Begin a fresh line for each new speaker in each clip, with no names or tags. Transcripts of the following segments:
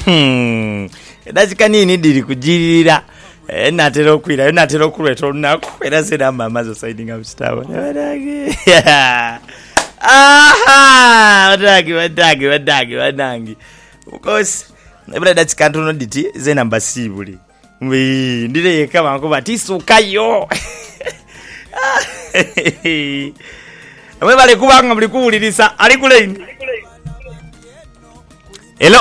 Edakika nini diri kujirira natera okwira natera okuleta olunaku era zera mama zo siding up star wadangi because ebula dakika ntono diti ze namba sibuli ndire yeka banko batisukayo amwe bale kubanga buli kuwulirisa ali kuleini. Hello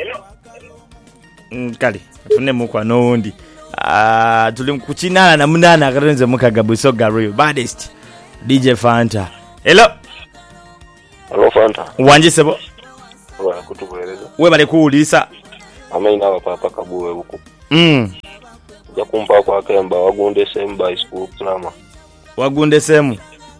kali tune mukwa nondi tuli kuchinana na munana akarenze mukagabu so Gario baddest DJ Fanta. Hello
Fanta
wanje sebo
wa kutukueleza
we bale kuwulirisa
amaina papa kabuwe buku ya kumpa kwa Kemba wagunde semba school drama
wagunde semu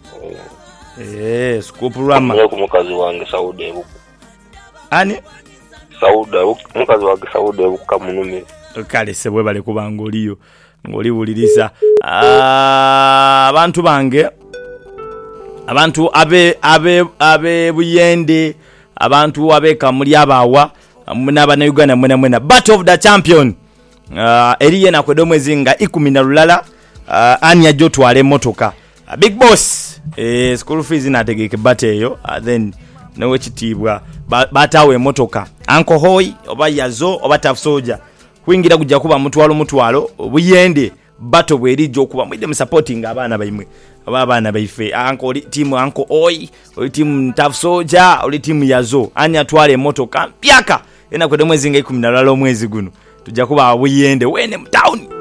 school drama
ya kumukazi wange Saude buku
ani
Sauda mukazi wange Saude buku kamunumi
kale sebwe bale kubanga oliyo ngoliwulirisa abantu bange abantu abe buyende abantu abeka muri abawa munaba na Uganda mwena battle of the champion eriye na kwedo mwezi nga 10 lulala anya jotwale motoka big boss school fees nategeke bateyo then nawe kitibwa batawe motoka Uncle Hoy oba Yazo oba Tough Soldier kwingira kujja kuba mutwalo buyende battle bwerijo kuba mwide supporting abana baimwe abana baife Uncle team Uncle Hoy oli team Tough Soldier oli team Yazo anya twale motoka pyaka ena kwedo mwezi nga 10 mwezi guno tujja kuba buyende wene town